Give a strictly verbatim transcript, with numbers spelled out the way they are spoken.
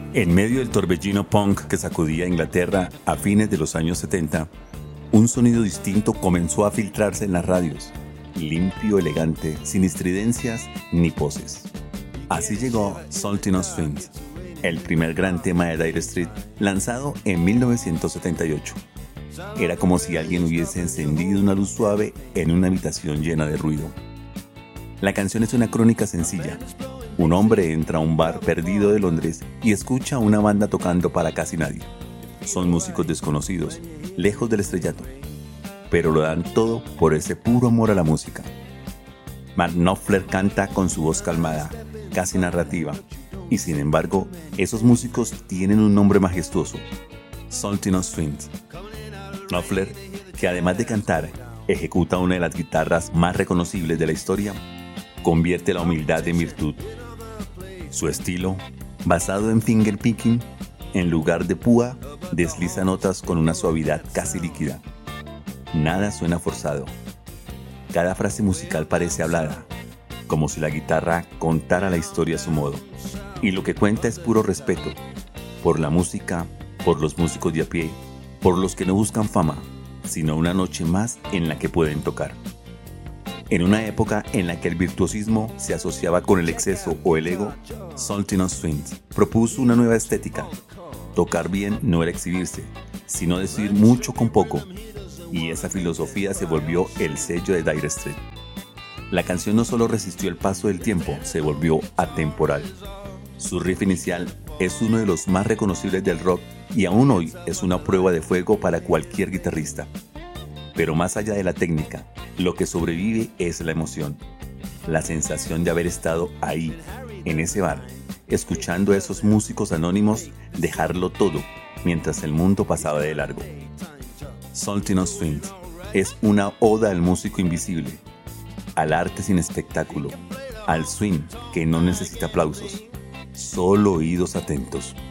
En medio del torbellino punk que sacudía Inglaterra a fines de los años setenta, un sonido distinto comenzó a filtrarse en las radios, limpio, elegante, sin estridencias ni poses. Así llegó Salty No Strings, el primer gran tema de Dire Straits, lanzado en mil novecientos setenta y ocho. Era como si alguien hubiese encendido una luz suave en una habitación llena de ruido. La canción es una crónica sencilla. Un hombre entra a un bar perdido de Londres y escucha a una banda tocando para casi nadie. Son músicos desconocidos, lejos del estrellato, pero lo dan todo por ese puro amor a la música. Mark Knopfler canta con su voz calmada, casi narrativa, y sin embargo, esos músicos tienen un nombre majestuoso: Salty No Strings. Knopfler, que además de cantar, ejecuta una de las guitarras más reconocibles de la historia, convierte la humildad en virtud. Su estilo, basado en fingerpicking, en lugar de púa, desliza notas con una suavidad casi líquida. Nada suena forzado. Cada frase musical parece hablada, como si la guitarra contara la historia a su modo. Y lo que cuenta es puro respeto, por la música, por los músicos de a pie, por los que no buscan fama, sino una noche más en la que pueden tocar. En una época en la que el virtuosismo se asociaba con el exceso o el ego, Salty No Strings propuso una nueva estética. Tocar bien no era exhibirse, sino decir mucho con poco, y esa filosofía se volvió el sello de Dire Straits. La canción no solo resistió el paso del tiempo, se volvió atemporal. Su riff inicial es uno de los más reconocibles del rock y aún hoy es una prueba de fuego para cualquier guitarrista. Pero más allá de la técnica, lo que sobrevive es la emoción, la sensación de haber estado ahí, en ese bar, escuchando a esos músicos anónimos dejarlo todo mientras el mundo pasaba de largo. Salty No Strings es una oda al músico invisible, al arte sin espectáculo, al swing que no necesita aplausos, solo oídos atentos.